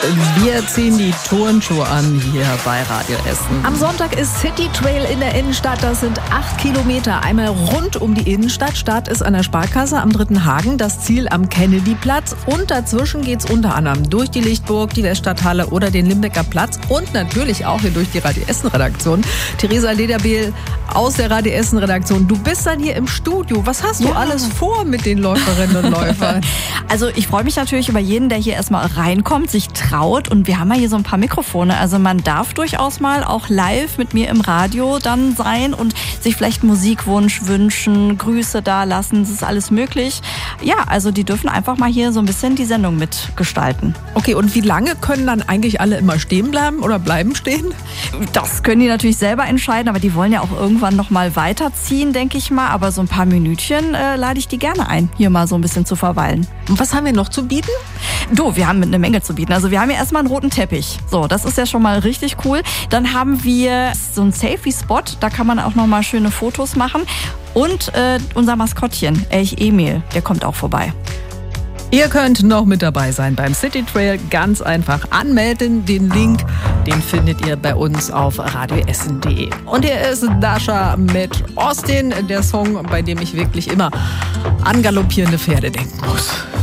Wir ziehen die Turnschuhe an hier bei Radio Essen. Am Sonntag ist City Trail in der Innenstadt. Das sind 8 Kilometer, einmal rund um die Innenstadt. Start ist an der Sparkasse am 3. Hagen, das Ziel am Kennedyplatz. Und dazwischen geht's unter anderem durch die Lichtburg, die Weststadthalle oder den Limbecker Platz. Und natürlich auch hier durch die Radio Essen Redaktion. Theresa Lederbehl aus der Radio Essen Redaktion. Du bist dann hier im Studio. Was hast du alles vor mit den Läuferinnen und Läufern? Also ich freue mich natürlich über jeden, der hier erstmal reinkommt, sich traut. Und wir haben ja hier so ein paar Mikrofone. Also man darf durchaus mal auch live mit mir im Radio dann sein und sich vielleicht Musikwunsch wünschen, Grüße da lassen. Das ist alles möglich. Ja, also die dürfen einfach mal hier so ein bisschen die Sendung mitgestalten. Okay, und wie lange können dann eigentlich alle immer stehen bleiben oder bleiben stehen? Das können die natürlich selber entscheiden, aber die wollen ja auch irgendwann noch mal weiterziehen, denke ich mal. Aber so ein paar Minütchen lade ich die gerne ein, hier mal so ein bisschen zu verweilen. Und was haben wir noch zu bieten? Du, wir haben eine Menge zu bieten. Also wir haben ja erstmal einen roten Teppich. So, das ist ja schon mal richtig cool. Dann haben wir so einen Selfie-Spot. Da kann man auch noch mal schöne Fotos machen. Und unser Maskottchen, Elch Emil, der kommt auch vorbei. Ihr könnt noch mit dabei sein beim City Trail. Ganz einfach anmelden. Den Link, den findet ihr bei uns auf radioessen.de. Und hier ist Dasha mit Austin, der Song, bei dem ich wirklich immer an galoppierende Pferde denken muss.